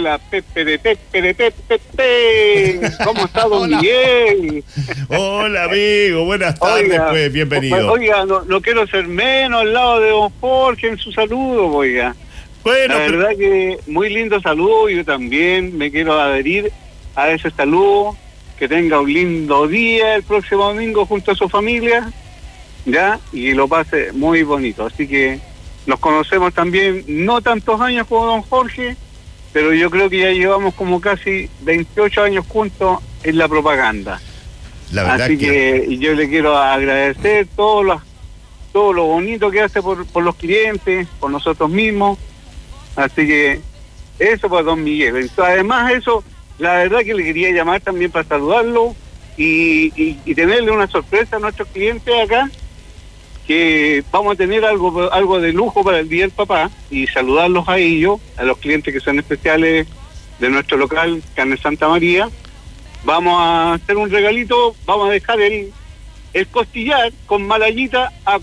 Hola, Pepe. ¿Cómo está, don Miguel? Hola, amigo. Buenas tardes, Oiga, pues. Bienvenido. Oiga, no quiero ser menos al lado de don Jorge en su saludo, oiga. Bueno, la verdad que muy lindo saludo. Yo también me quiero adherir a ese saludo. Que tenga un lindo día el próximo domingo junto a su familia, ya, y lo pase muy bonito. Así que nos conocemos también, no tantos años como don Jorge, pero yo creo que ya llevamos como casi 28 años juntos en la propaganda. La verdad así que yo le quiero agradecer todo lo bonito que hace por los clientes, por nosotros mismos. Así que eso para don Miguel. Entonces, además eso, la verdad que le quería llamar también para saludarlo y tenerle una sorpresa a nuestros clientes acá, que vamos a tener algo de lujo para el Día del Papá, y saludarlos a ellos, a los clientes que son especiales de nuestro local Carne Santa María. Vamos a hacer un regalito, vamos a dejar el costillar con malayita a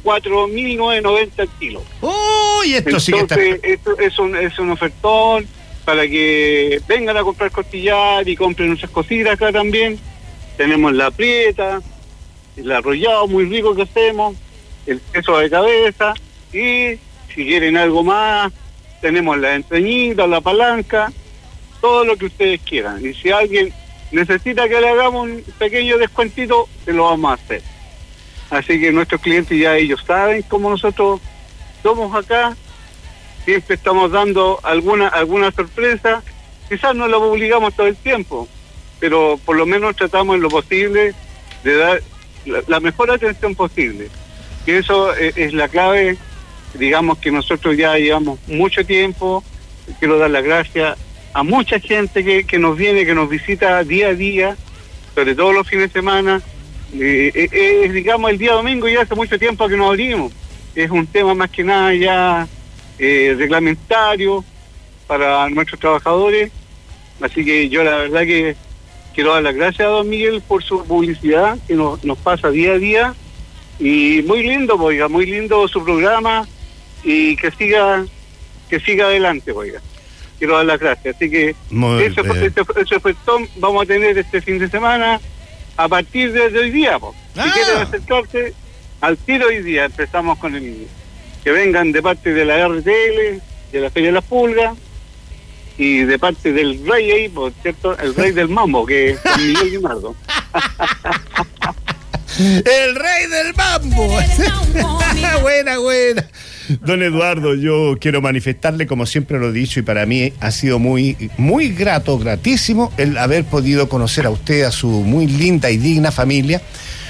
4.990 el kilo. ¡Uy! Esto sí que está... Esto es un ofertón para que vengan a comprar costillar y compren nuestras cositas acá también. Tenemos la prieta, el arrollado muy rico que hacemos, el queso de cabeza, y si quieren algo más, tenemos la entrañita, la palanca, todo lo que ustedes quieran. Y si alguien necesita que le hagamos un pequeño descuentito, se lo vamos a hacer. Así que nuestros clientes ya ellos saben cómo nosotros somos acá. Siempre estamos dando alguna sorpresa. Quizás no la publicamos todo el tiempo, pero por lo menos tratamos en lo posible de dar la mejor atención posible. Que eso es la clave. Digamos que nosotros ya llevamos mucho tiempo. Quiero dar las gracias a mucha gente que nos viene, que nos visita día a día, sobre todo los fines de semana. Digamos, el día domingo ya hace mucho tiempo que nos abrimos. Es un tema más que nada ya reglamentario para nuestros trabajadores. Así que yo la verdad que quiero dar las gracias a don Miguel por su publicidad que nos pasa día a día, y muy lindo, oiga, muy lindo su programa, y que siga adelante, oiga. Quiero dar las gracias. Así que ese ofertón vamos a tener este fin de semana a partir de hoy día, po. Si quieren acercarse al tiro hoy día, empezamos con que vengan de parte de la RTL, de la Feria de las Pulgas, y de parte del rey ahí, por cierto, el rey del mambo, que es Miguel Guimardo. ¡El rey del mambo! Buena. Don Eduardo, yo quiero manifestarle, como siempre lo he dicho, y para mí ha sido muy gratísimo el haber podido conocer a usted, a su muy linda y digna familia,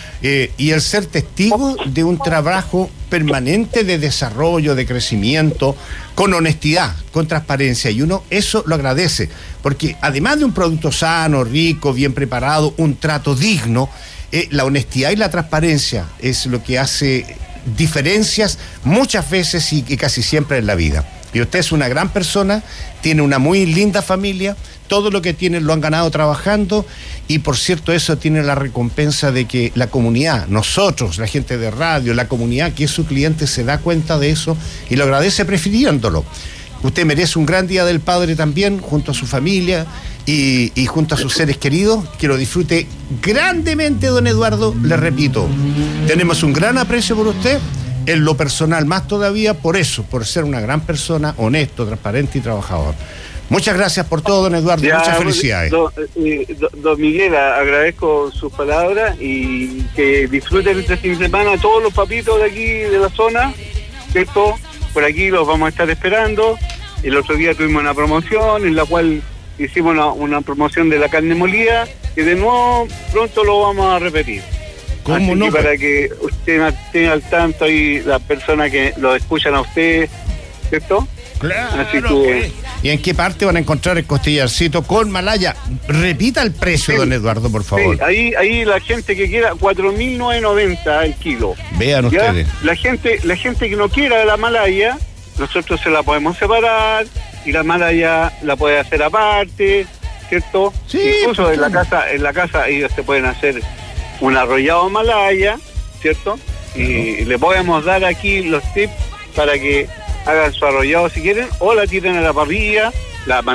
y el ser testigo de un trabajo permanente de desarrollo, de crecimiento, con honestidad, con transparencia, y uno eso lo agradece, porque además de un producto sano, rico, bien preparado, un trato digno, la honestidad y la transparencia es lo que hace diferencias muchas veces y casi siempre en la vida. Y usted es una gran persona, tiene una muy linda familia, todo lo que tiene lo han ganado trabajando, y por cierto eso tiene la recompensa de que la comunidad, nosotros, la gente de radio, la comunidad que es su cliente, se da cuenta de eso y lo agradece prefiriéndolo. Usted merece un gran Día del Padre también, junto a su familia y junto a sus seres queridos, que lo disfrute grandemente, don Eduardo. Le repito, tenemos un gran aprecio por usted, en lo personal más todavía, por eso, por ser una gran persona, honesto, transparente y trabajador. Muchas gracias por todo, don Eduardo, muchas felicidades. Don Miguel, agradezco sus palabras, y que disfruten este fin de semana todos los papitos de aquí de la zona, ¿cierto? Por aquí los vamos a estar esperando. El otro día tuvimos una promoción en la cual hicimos una promoción de la carne molida, que de nuevo pronto lo vamos a repetir. ¿Cómo no? Para que usted esté al tanto y las personas que lo escuchan a usted, ¿cierto? Claro. Así que... ¿Y en qué parte van a encontrar el costillarcito con malaya? Repita el precio, don Eduardo, por favor. Sí, ahí la gente que quiera, 4.990 el kilo. Vean ¿ya? ustedes. La gente que no quiera la malaya, nosotros se la podemos separar, y la malaya la puede hacer aparte, ¿cierto? Sí, incluso pues, en la casa ellos se pueden hacer un arrollado malaya, ¿cierto? Y le podemos dar aquí los tips para que hagan su arrollado si quieren, o la tiren a la parrilla, la